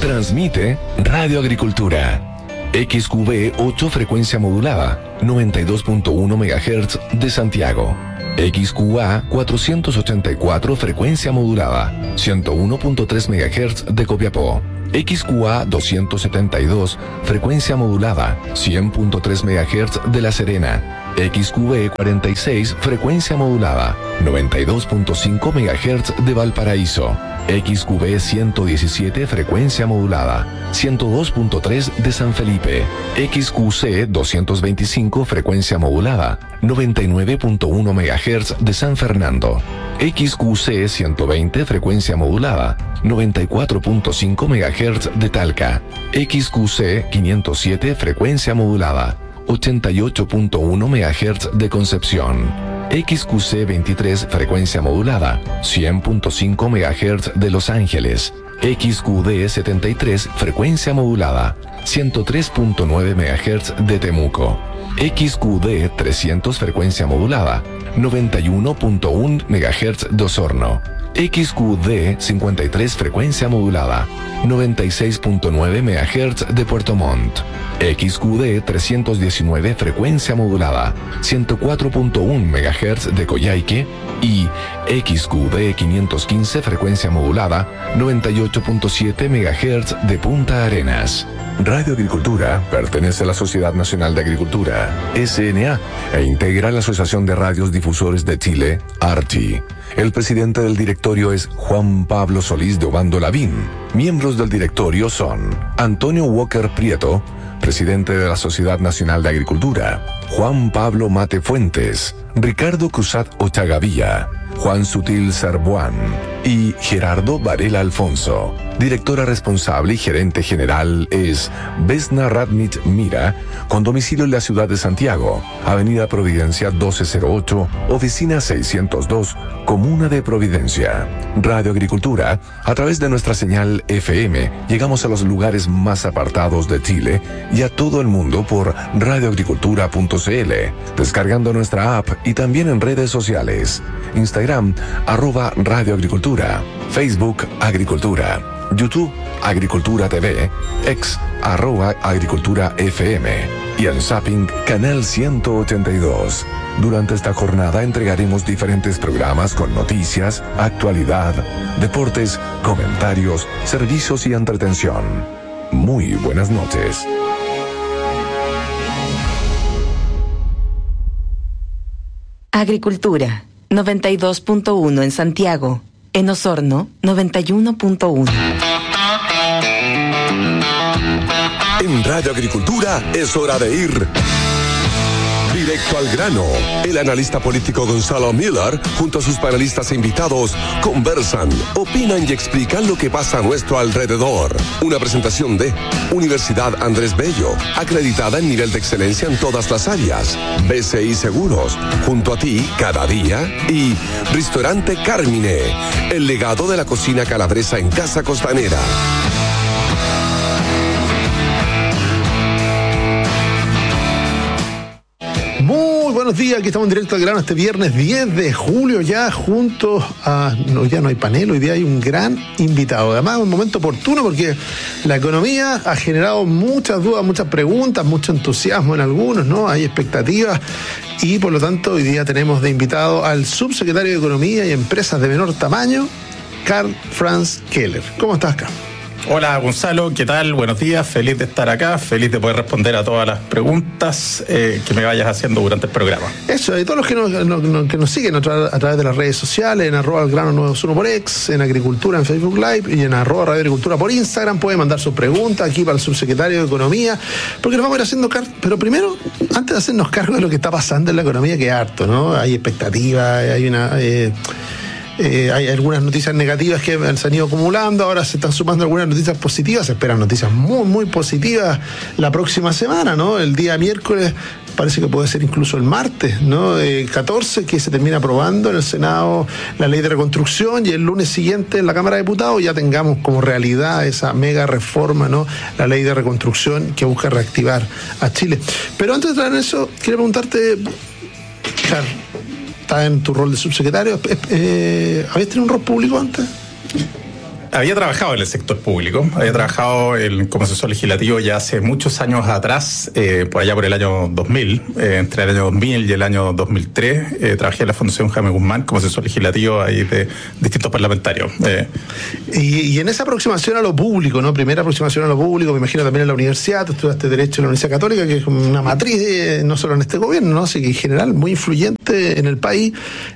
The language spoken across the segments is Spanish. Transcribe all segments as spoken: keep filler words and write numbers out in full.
Transmite Radio Agricultura. X Q B ocho frecuencia modulada, noventa y dos punto uno megahertz de Santiago. X Q A cuatrocientos ochenta y cuatro frecuencia modulada, ciento uno punto tres megahertz de Copiapó. X Q A doscientos setenta y dos frecuencia modulada, cien punto tres megahertz de La Serena. X Q B cuarenta y seis frecuencia modulada, noventa y dos punto cinco megahertz de Valparaíso. X Q B ciento diecisiete frecuencia modulada, ciento dos punto tres de San Felipe. X Q C doscientos veinticinco frecuencia modulada, noventa y nueve punto uno megahertz de San Fernando. X Q C ciento veinte frecuencia modulada, noventa y cuatro punto cinco megahertz de Talca. X Q C quinientos siete frecuencia modulada, ochenta y ocho punto uno megahertz de Concepción. X Q C veintitrés frecuencia modulada, cien punto cinco megahertz de Los Ángeles. X Q D setenta y tres frecuencia modulada, ciento tres punto nueve megahertz de Temuco. X Q D trescientos frecuencia modulada, noventa y uno punto uno megahertz de Osorno. X Q D cincuenta y tres frecuencia modulada, noventa y seis punto nueve megahertz de Puerto Montt. X Q D trescientos diecinueve frecuencia modulada, ciento cuatro punto uno megahertz de Coyhaique. Y X Q D quinientos quince frecuencia modulada, noventa y ocho punto siete megahertz de Punta Arenas. Radio Agricultura pertenece a la Sociedad Nacional de Agricultura, S N A, e integra la Asociación de Radios Difusores de Chile, ARCHI. El presidente del directorio es Juan Pablo Solís de Obando Lavín. Miembros del directorio son Antonio Walker Prieto, presidente de la Sociedad Nacional de Agricultura; Juan Pablo Mate Fuentes; Ricardo Cruzat Ochagavía; Juan Sutil Serbuán y Gerardo Varela Alfonso. Directora responsable y gerente general es Vesna Radnich Mira, con domicilio en la ciudad de Santiago, Avenida Providencia doce cero ocho, Oficina seiscientos dos, Comuna de Providencia. Radio Agricultura, a través de nuestra señal F M, llegamos a los lugares más apartados de Chile y a todo el mundo por radioagricultura punto c l, descargando nuestra app y también en redes sociales. Instagram, arroba Radio Agricultura; Facebook, Agricultura; YouTube, Agricultura T V; X, arroba Agricultura F M; y en Zapping, Canal ciento ochenta y dos. Durante esta jornada entregaremos diferentes programas con noticias, actualidad, deportes, comentarios, servicios y entretención. Muy buenas noches. Agricultura, noventa y dos punto uno en Santiago. En Osorno, noventa y uno punto uno. En Radio Agricultura es hora de ir directo al grano. El analista político Gonzalo Miller, junto a sus panelistas e invitados, conversan, opinan y explican lo que pasa a nuestro alrededor. Una presentación de Universidad Andrés Bello, acreditada en nivel de excelencia en todas las áreas. B C I Seguros, junto a ti cada día. Y Restaurante Carmine, el legado de la cocina calabresa en Casa Costanera. Buenos días, aquí estamos en directo al grano este viernes diez de julio, ya juntos a... No, ya no hay panel, hoy día hay un gran invitado. Además, un momento oportuno porque la economía ha generado muchas dudas, muchas preguntas, mucho entusiasmo en algunos, ¿no? Hay expectativas y por lo tanto hoy día tenemos de invitado al subsecretario de Economía y Empresas de Menor Tamaño, Karl Franz Keller. ¿Cómo estás, Karl? Hola Gonzalo, ¿qué tal? Buenos días, feliz de estar acá, feliz de poder responder a todas las preguntas eh, que me vayas haciendo durante el programa. Eso, y todos los que nos, nos, que nos siguen a, tra- a través de las redes sociales, en arroba el grano novecientos uno por X, en Agricultura en Facebook Live y en arroba Radio Agricultura por Instagram, pueden mandar sus preguntas aquí para el subsecretario de Economía, porque nos vamos a ir haciendo cargo. Pero primero, antes de hacernos cargo de lo que está pasando en la economía, que es harto, ¿no? Hay expectativas, hay una... Eh, Eh, hay algunas noticias negativas que se han ido acumulando, ahora se están sumando algunas noticias positivas, se esperan noticias muy, muy positivas la próxima semana, ¿no? El día miércoles, parece que puede ser incluso el martes, ¿no? Eh, catorce, que se termina aprobando en el Senado la ley de reconstrucción, y el lunes siguiente en la Cámara de Diputados ya tengamos como realidad esa mega reforma, ¿no? La ley de reconstrucción que busca reactivar a Chile. Pero antes de entrar en eso, quiero preguntarte, Carl, en tu rol de subsecretario, eh, ¿habías tenido un rol público antes? había trabajado en el sector público, había trabajado en, como asesor legislativo ya hace muchos años atrás, eh, por allá por el año dos mil, eh, entre el año dos mil y el año dos mil tres, eh, trabajé en la Fundación Jaime Guzmán como asesor legislativo ahí de distintos parlamentarios. Eh. Y, y en esa aproximación a lo público, ¿no? Primera aproximación a lo público, me imagino también en la universidad, tú estudiaste Derecho en la Universidad Católica, que es una matriz, de, no solo en este gobierno, ¿no? Así que en general muy influyente en el país.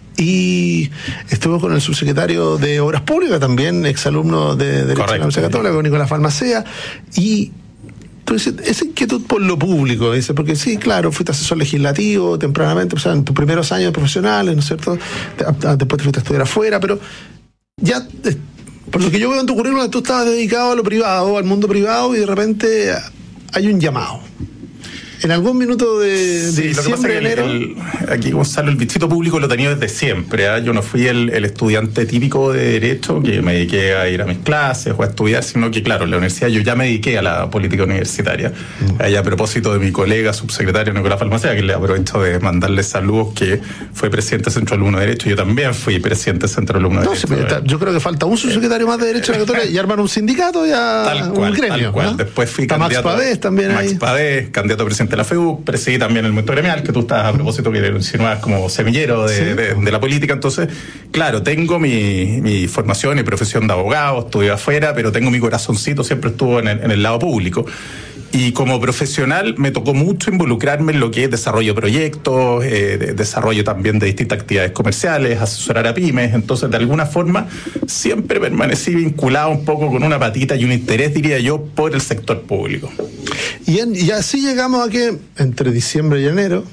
Y estuvo con el subsecretario de Obras Públicas también, exalumno de Derecho Correcto. En la Universidad Católica, con Nicolás Balmaceda, y entonces esa inquietud por lo público, dice, porque sí, claro, fuiste asesor legislativo tempranamente, o sea, en tus primeros años profesionales, ¿no es cierto? Después te fuiste a estudiar afuera, pero ya, por lo que yo veo en tu currículum, tú estabas dedicado a lo privado, al mundo privado, y de repente hay un llamado. En algún minuto de, sí, de lo que pasa es que el, el, aquí, Gonzalo, el bichito público lo he tenido desde siempre. ¿eh? Yo no fui el, el estudiante típico de Derecho que me dediqué a ir a mis clases o a estudiar, sino que, claro, en la universidad yo ya me dediqué a la política universitaria. Mm. Ahí, a propósito de mi colega subsecretario Nicolás Balmaceda, que le aprovecho de mandarle saludos, que fue presidente del Centro Alumno de Derecho. Yo también fui presidente del Centro Alumno de no, Derecho. Sí, está, yo creo que falta un subsecretario más de Derecho en la Católica y armar un sindicato y a tal cual, un gremio. Tal cual. ¿no? Después fui está candidato. Max Pavés también Max ahí. Pavés, candidato a presidente de la F E U, presidí también el movimiento gremial, que tú estás a propósito que lo insinuabas como semillero de, sí. de, de la política. Entonces, claro, tengo mi, mi formación y profesión de abogado, estudié afuera, pero tengo mi corazoncito, siempre estuvo en el, en el lado público. Y como profesional me tocó mucho involucrarme en lo que es desarrollo de proyectos, eh, de desarrollo también de distintas actividades comerciales, asesorar a pymes. Entonces, de alguna forma, siempre permanecí vinculado un poco con una patita y un interés, diría yo, por el sector público. Y, en, y así llegamos a que entre diciembre y enero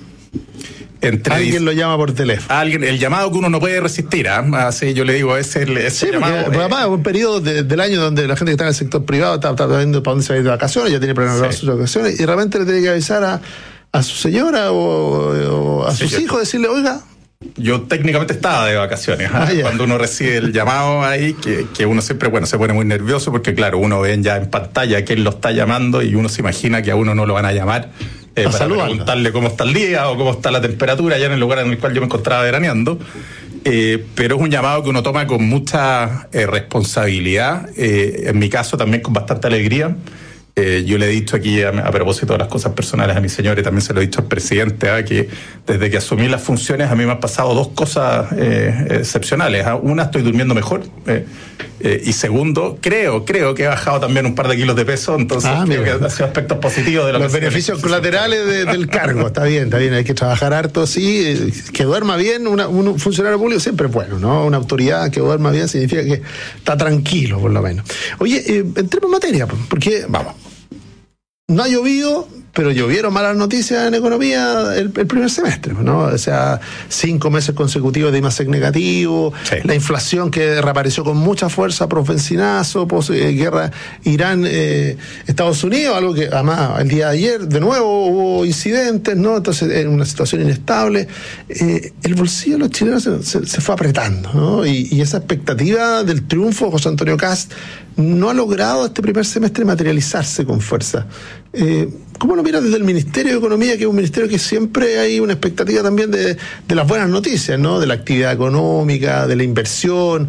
Entre alguien lo llama por teléfono. Alguien, el llamado que uno no puede resistir, ¿eh? Así yo le digo, ese, ese sí, llamado. Porque, eh, además, es un periodo de, del año donde la gente que está en el sector privado está, está viendo para dónde se va a ir de vacaciones, ya tiene programadas sí. sus vacaciones, y de repente le tiene que avisar a, a su señora o, o a sí, sus hijos, decirle, oiga. Yo técnicamente estaba de vacaciones, ¿eh? ah, cuando uno recibe el llamado ahí, que, que uno siempre, bueno, se pone muy nervioso porque, claro, uno ve ya en pantalla quién lo está llamando y uno se imagina que a uno no lo van a llamar. Eh, para saludarlo. Preguntarle cómo está el día o cómo está la temperatura allá en el lugar en el cual yo me encontraba veraneando. Eh, pero es un llamado que uno toma con mucha eh, responsabilidad, eh, en mi caso también con bastante alegría. Eh, yo le he dicho aquí a, a propósito de las cosas personales a mi señor y también se lo he dicho al presidente, ¿eh? que desde que asumí las funciones a mí me han pasado dos cosas eh, excepcionales. ¿eh? Una, estoy durmiendo mejor eh, eh, y segundo, creo creo que he bajado también un par de kilos de peso, entonces ah, creo mira. que ha sido aspectos positivos de lo los que beneficios colaterales de, del cargo. Está bien, está bien, hay que trabajar harto, sí, que duerma bien. Una, un funcionario público siempre es bueno, ¿no? Una autoridad que duerma bien significa que está tranquilo, por lo menos. Oye, eh, entremos en materia, porque vamos. No ha llovido, pero llovieron malas noticias en economía el, el primer semestre, ¿no? O sea, cinco meses consecutivos de I M A S E C negativo, sí. La inflación que reapareció con mucha fuerza, post-bencinazo, post-guerra Irán, eh, Estados Unidos, algo que además el día de ayer de nuevo hubo incidentes, ¿no? Entonces, en una situación inestable, eh, el bolsillo de los chilenos se, se, se fue apretando, ¿no? Y, y esa expectativa del triunfo de José Antonio Kast no ha logrado este primer semestre materializarse con fuerza. Eh, ¿Cómo lo miras desde el Ministerio de Economía, que es un ministerio que siempre hay una expectativa también de, de las buenas noticias, ¿no? De la actividad económica, de la inversión?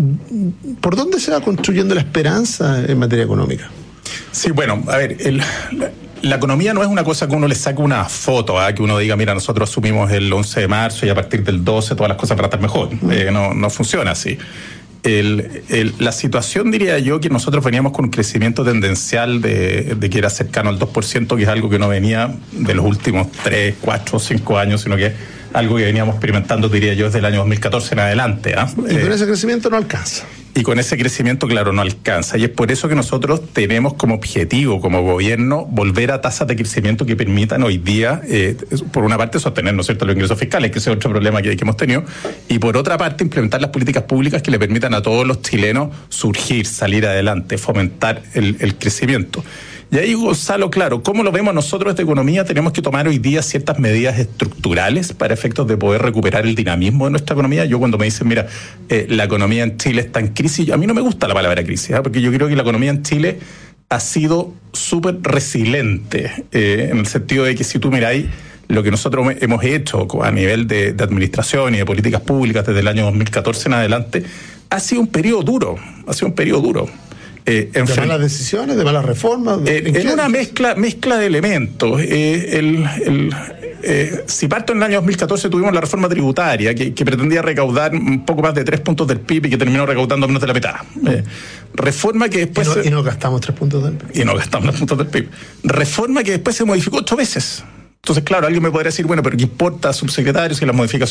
¿Por dónde se va construyendo la esperanza en materia económica? Sí, bueno, a ver, el, la, la economía no es una cosa que uno le saque una foto, ¿eh? Que uno diga, mira, nosotros asumimos el once de marzo y a partir del doce todas las cosas van a estar mejor. Mm. Eh, no, no funciona así. El, el, la situación, diría yo, que nosotros veníamos con un crecimiento tendencial de, de que era cercano al dos por ciento, que es algo que no venía de los últimos tres, cuatro, cinco años, sino que algo que veníamos experimentando, diría yo, desde el año dos mil catorce en adelante. ¿eh? Y con eh, ese crecimiento no alcanza. Y con ese crecimiento, claro, no alcanza. Y es por eso que nosotros tenemos como objetivo, como gobierno, volver a tasas de crecimiento que permitan hoy día, eh, por una parte, sostener, ¿no es cierto?, los ingresos fiscales, que ese es otro problema que, que hemos tenido, y por otra parte, implementar las políticas públicas que le permitan a todos los chilenos surgir, salir adelante, fomentar el, el crecimiento. Y ahí, Gonzalo, claro, ¿cómo lo vemos nosotros de economía? Tenemos que tomar hoy día ciertas medidas estructurales para efectos de poder recuperar el dinamismo de nuestra economía. Yo cuando me dicen, mira, eh, la economía en Chile está en crisis, a mí no me gusta la palabra crisis, ¿eh? porque yo creo que la economía en Chile ha sido súper resiliente, eh, en el sentido de que si tú miráis lo que nosotros hemos hecho a nivel de, de administración y de políticas públicas desde el año dos mil catorce en adelante, ha sido un periodo duro, ha sido un periodo duro. Eh, ¿De malas decisiones, de malas reformas? Eh, ¿En, en una mezcla, mezcla de elementos. Eh, el, el, eh, si parto en el año dos mil catorce tuvimos la reforma tributaria que, que pretendía recaudar un poco más de tres puntos del P I B y que terminó recaudando menos de la mitad. Eh, reforma que después... Y no, y no gastamos tres puntos del P I B. Y no gastamos tres puntos del P I B. Reforma que después se modificó ocho veces. Entonces, claro, alguien me podría decir, bueno, pero ¿qué importa, subsecretario, si las modificaciones